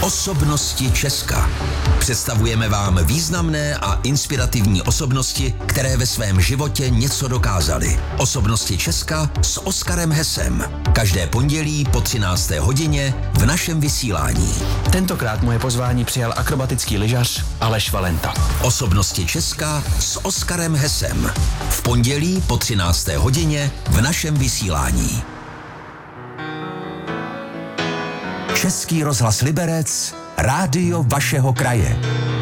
Osobnosti Česka. Představujeme vám významné a inspirativní osobnosti, které ve svém životě něco dokázaly. Osobnosti Česka s Oskarem Hesem. Každé pondělí po 13. hodině v našem vysílání. Tentokrát moje pozvání přijal akrobatický lyžař Aleš Valenta. Osobnosti Česka s Oskarem Hesem. V pondělí po 13. hodině v našem vysílání. Český rozhlas Liberec, rádio vašeho kraje.